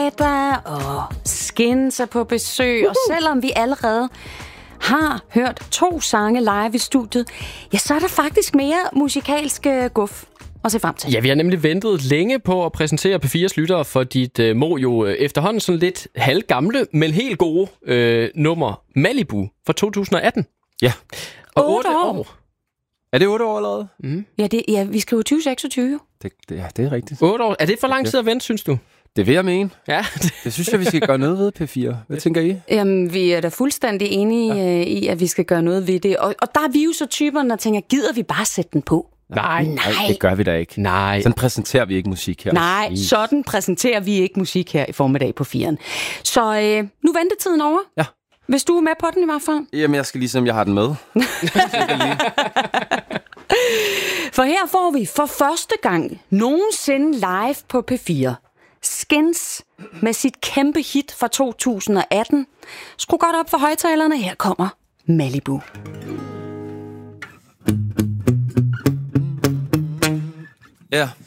og Skins er på besøg, og selvom vi allerede har hørt 2 sange live i studiet, ja, så er der faktisk mere musikalsk guf at se frem til. Ja, vi har nemlig ventet længe på at præsentere P4's lyttere for dit jo efterhånden sådan lidt halvgamle, men helt gode nummer Malibu fra 2018. Ja. Og 8 år. Er det 8 år allerede? Mm. Ja, vi skriver 2026. Det er rigtigt. 8 år. Er det for lang tid at vente, synes du? Det vil jeg mene. Ja. Det synes jeg, vi skal gøre noget ved, P4. Hvad tænker I? Jamen, vi er da fuldstændig enige i, at vi skal gøre noget ved det. Og der er vi jo så typerne, der tænker, gider vi bare sætte den på? Nej, det gør vi da ikke. Nej. Sådan præsenterer vi ikke musik her. Nej, sådan præsenterer vi ikke musik her i formiddag på 4'eren. Så nu ventetiden over. Ja. Hvis du er med på den i hvert fald. Jamen, jeg skal ligesom, jeg har den med. For her får vi for første gang nogensinde live på P4 Skins med sit kæmpe hit fra 2018. Skru godt op for højtalerne. Her kommer Malibu. Ja.